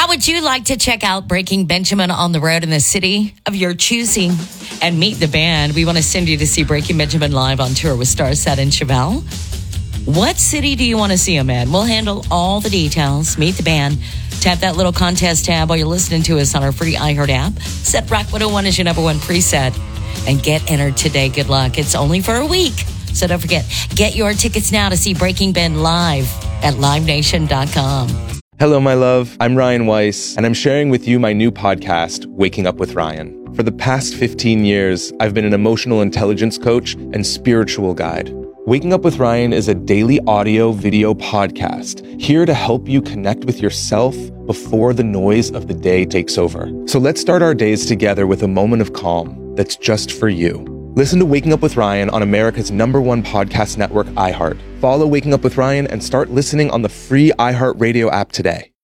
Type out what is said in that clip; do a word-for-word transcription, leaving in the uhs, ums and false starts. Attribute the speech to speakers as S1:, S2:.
S1: would you like to check out Breaking Benjamin on the road in the city of your choosing and meet the band? We want to send you to see Breaking Benjamin live on tour with Starset and Chevelle. What city do you want to see them in? We'll handle all the details. Meet the band. Tap that little contest tab while you're listening to us on our free iHeart app. Set Rock one oh one as your number one preset and get entered today. Good luck. It's only for a week. So don't forget, get your tickets now to see Breaking Ben live at live nation dot com.
S2: Hello, my love. I'm Ryan Weiss, and I'm sharing with you my new podcast, Waking Up with Ryan. For the past fifteen years, I've been an emotional intelligence coach and spiritual guide. Waking Up with Ryan is a daily audio video podcast here to help you connect with yourself before the noise of the day takes over. So let's start our days together with a moment of calm that's just for you. Listen to Waking Up with Ryan on America's number one podcast network, iHeart. Follow Waking Up with Ryan and start listening on the free iHeart Radio app today.